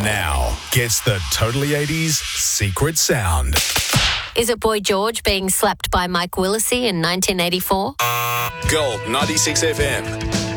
now gets the Totally 80s secret sound. Is it Boy George being slapped by Mike Willesee in 1984? Gold 96 FM.